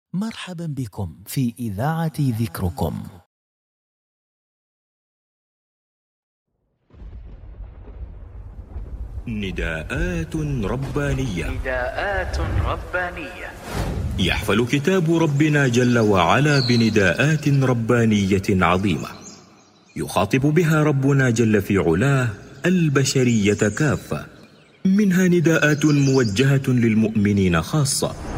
مرحبا بكم في إذاعة ذكركم. نداءات ربانية. نداءات ربانية. يحفل كتاب ربنا جل وعلا بنداءات ربانية عظيمة يخاطب بها ربنا جل في علاه البشرية كافة، منها نداءات موجهة للمؤمنين خاصة،